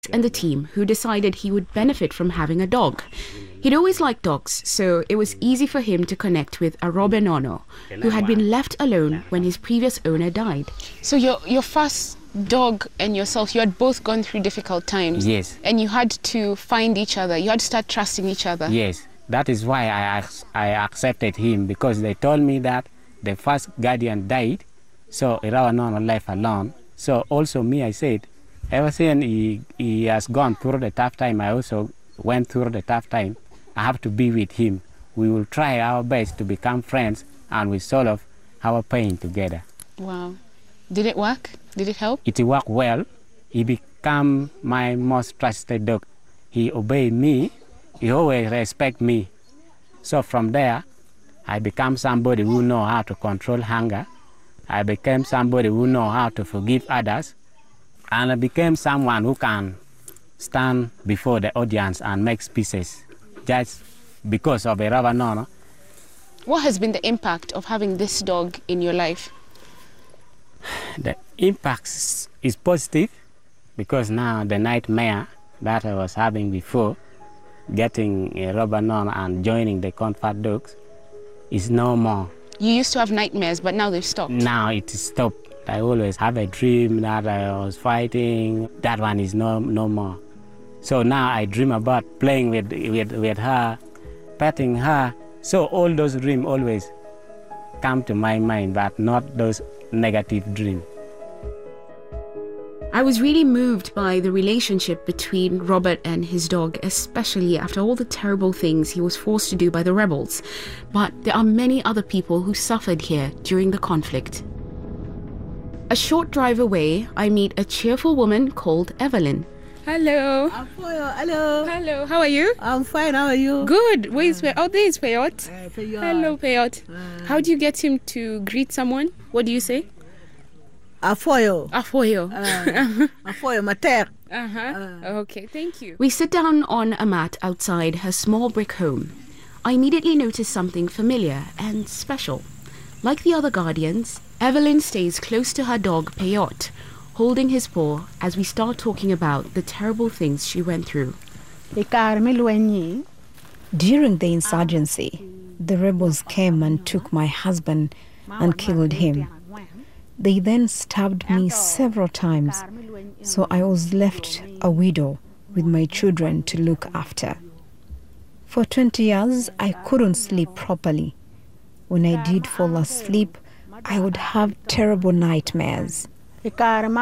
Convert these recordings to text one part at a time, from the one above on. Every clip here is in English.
and the team who decided he would benefit from having a dog. He'd always liked dogs, so it was easy for him to connect with Arobe Nono, who had been left alone when his previous owner died. So your first dog and yourself, you had both gone through difficult times. Yes. And you had to find each other. You had to start trusting each other. Yes. That is why I accepted him, because they told me that the first guardian died, so Irawa Nono left alone. So also me, I said, ever since he has gone through the tough time, I also went through the tough time. I have to be with him. We will try our best to become friends and we solve our pain together. Wow. Did it work? Did it help? It worked well. He became my most trusted dog. He obeyed me. He always respect me. So from there, I became somebody who know how to control hunger. I became somebody who know how to forgive others. And I became someone who can stand before the audience and make speeches just because of Irawa Nono. What has been the impact of having this dog in your life? The impact is positive, because now the nightmare that I was having before, getting Irawa Nono and joining the comfort dogs, is no more. You used to have nightmares, but now they've stopped. Now it is stopped. I always have a dream that I was fighting. That one is no more. So now I dream about playing with her, petting her. So all those dreams always come to my mind, but not those negative dreams. I was really moved by the relationship between Robert and his dog, especially after all the terrible things he was forced to do by the rebels. But there are many other people who suffered here during the conflict. A short drive away, I meet a cheerful woman called Evelyn. Hello. Hello. Hello. How are you? I'm fine. How are you? Good. Where is Peyot? Oh, there is Peyot. Peyot. Hello, Peyot. How do you get him to greet someone? What do you say? Afoyo. Afoyo. Afoyo, mater. Okay, thank you. We sit down on a mat outside her small brick home. I immediately notice something familiar and special. Like the other guardians, Evelyn stays close to her dog Peyot, holding his paw as we start talking about the terrible things she went through. During the insurgency, the rebels came and took my husband and killed him. They then stabbed me several times, so I was left a widow with my children to look after. For 20 years, I couldn't sleep properly. When I did fall asleep, I would have terrible nightmares. When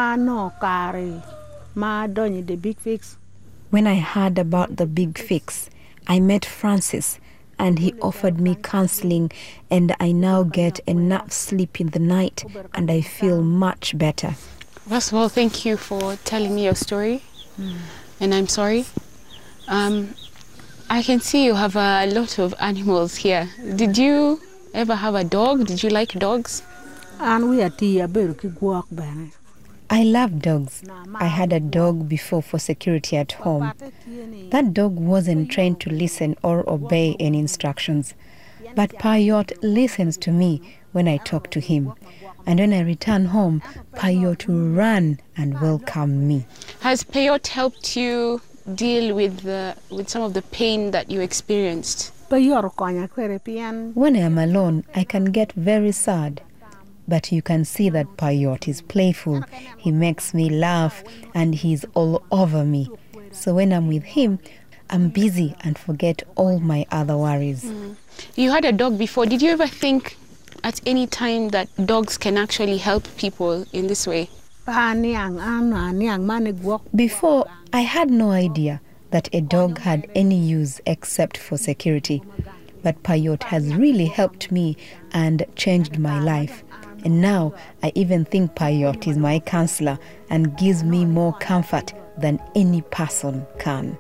I heard about the big fix, I met Francis and he offered me counseling, and I now get enough sleep in the night and I feel much better. First of all, thank you for telling me your story, and I'm sorry. I can see you have a lot of animals here. Did you ever have a dog? Did you like dogs? I love dogs. I had a dog before for security at home. That dog wasn't trained to listen or obey any instructions. But Peyot listens to me when I talk to him. And when I return home, Peyot will run and welcome me. Has Peyot helped you deal with some of the pain that you experienced? When I am alone, I can get very sad. But you can see that Peyot is playful. He makes me laugh and he's all over me. So when I'm with him, I'm busy and forget all my other worries. You had a dog before. Did you ever think at any time that dogs can actually help people in this way? Before, I had no idea that a dog had any use except for security. But Peyot has really helped me and changed my life. And now I even think Peyot is my counselor and gives me more comfort than any person can.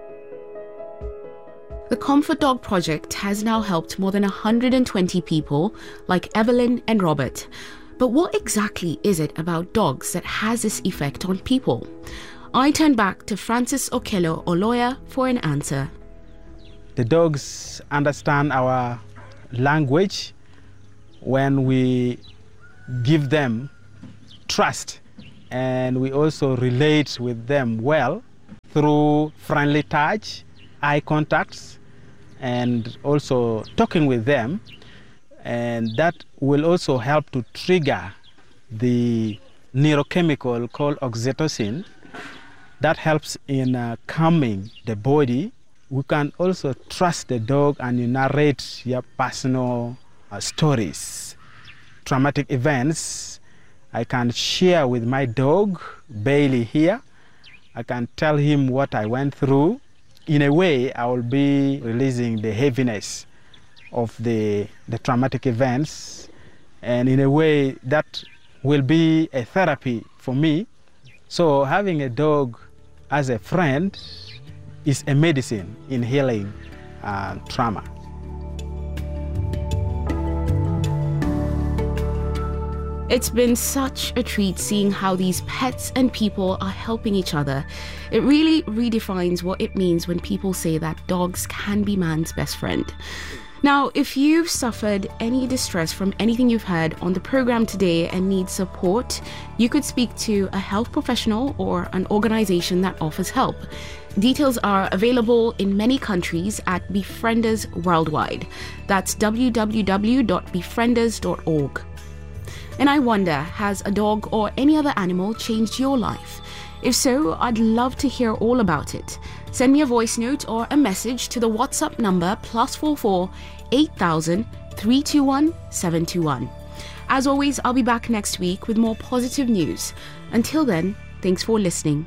The Comfort Dog Project has now helped more than 120 people like Evelyn and Robert. But what exactly is it about dogs that has this effect on people? I turn back to Francis Okello Oloya for an answer. The dogs understand our language when we give them trust, and we also relate with them well. through friendly touch, eye contacts, and also talking with them. And that will also help to trigger the neurochemical called oxytocin that helps in calming the body. We can also trust the dog and you narrate your personal stories, traumatic events. I can share with my dog, Bailey here. I can tell him what I went through. In a way, I will be releasing the heaviness of the traumatic events, and in a way that will be a therapy for me. So having a dog as a friend is a medicine in healing trauma. It's been such a treat seeing how these pets and people are helping each other. It really redefines what it means when people say that dogs can be man's best friend. Now, if you've suffered any distress from anything you've heard on the program today and need support, you could speak to a health professional or an organization that offers help. Details are available in many countries at Befrienders Worldwide. That's www.befrienders.org. And I wonder, has a dog or any other animal changed your life? If so, I'd love to hear all about it. Send me a voice note or a message to the WhatsApp number +44 8000 321 721. As always, I'll be back next week with more positive news. Until then, thanks for listening.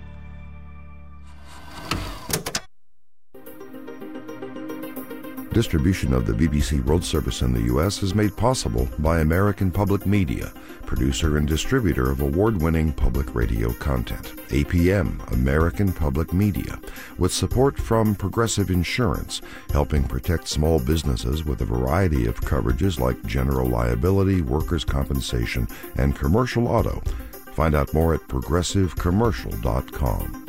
Distribution of the BBC World Service in the U.S. is made possible by American Public Media, producer and distributor of award-winning public radio content. APM, American Public Media, with support from Progressive Insurance, helping protect small businesses with a variety of coverages like general liability, workers' compensation, and commercial auto. Find out more at progressivecommercial.com.